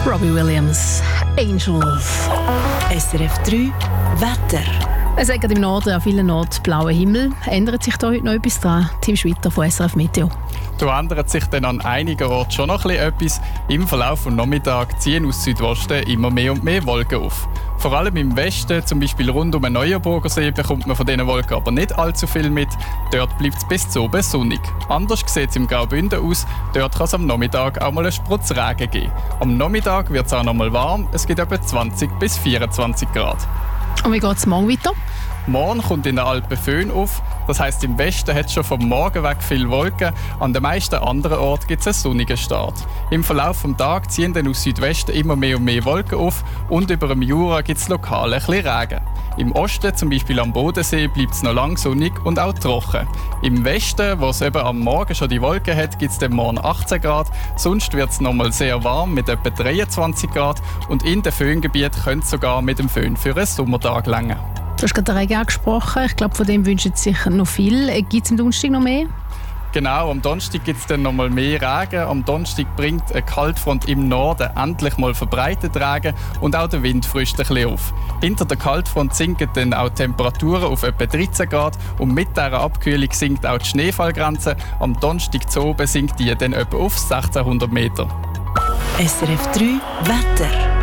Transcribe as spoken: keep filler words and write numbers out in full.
Robbie Williams, Angels. S R F drei Wetter. Es hat im Norden an vielen Orten blauen Himmel. Ändert sich da heute noch etwas dran? Tim Schwitter von S R F Meteo. Da ändert sich dann an einigen Orten schon noch etwas. Im Verlauf des Nachmittags ziehen aus Südwesten immer mehr und mehr Wolken auf. Vor allem im Westen, zum Beispiel rund um den Neuenburger See, bekommt man von diesen Wolken aber nicht allzu viel mit. Dort bleibt es bis zu oben sonnig. Anders sieht es im Graubünden aus. Dort kann es am Nachmittag auch mal einen Sprutz Regen geben. Am Nachmittag wird es auch noch mal warm. Es gibt etwa zwanzig bis vierundzwanzig Grad. Und wie geht es morgen weiter? Morgen kommt in den Alpen Föhn auf. Das heisst, im Westen hat es schon vom Morgen weg viele Wolken. An den meisten anderen Orten gibt es einen sonnigen Start. Im Verlauf des Tages ziehen dann aus Südwesten immer mehr und mehr Wolken auf und über dem Jura gibt es lokal ein bisschen Regen. Im Osten, zum Beispiel am Bodensee, bleibt es noch lang sonnig und auch trocken. Im Westen, wo es eben am Morgen schon die Wolken hat, gibt es dann morgen achtzehn Grad. Sonst wird es noch mal sehr warm mit etwa dreiundzwanzig Grad. Und in den Föhngebieten könnte es sogar mit dem Föhn für einen Sommertag reichen. Du hast gerade den Regen angesprochen. Ich glaube, von dem wünschen sich noch viel. Gibt es am Donnerstag noch mehr? Genau, am Donnerstag gibt es dann noch mal mehr Regen. Am Donnerstag bringt eine Kaltfront im Norden endlich mal verbreitet Regen und auch der Wind frischt ein bisschen auf. Hinter der Kaltfront sinken dann auch die Temperaturen auf etwa dreizehn Grad und mit dieser Abkühlung sinkt auch die Schneefallgrenze. Am Donnerstag zu oben sinkt die dann etwa auf sechzehnhundert Meter. S R F drei Wetter.